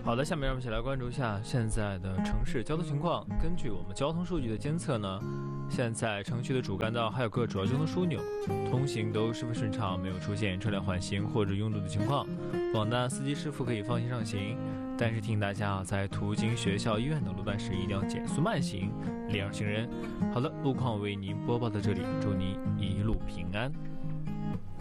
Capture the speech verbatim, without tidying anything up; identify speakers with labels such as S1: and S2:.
S1: 好的，下面让我们一起来关注一下现在的城市交通情况。根据我们交通数据的监测呢，现在城区的主干道还有各主要交通枢纽通行都十分顺畅，没有出现车辆缓行或者拥堵的情况。广大司机师傅可以放心上行，但是提醒大家啊，在途经学校、医院等路段时，一定要减速慢行，礼让行人。好的，路况为您播报到这里，祝您一路平安。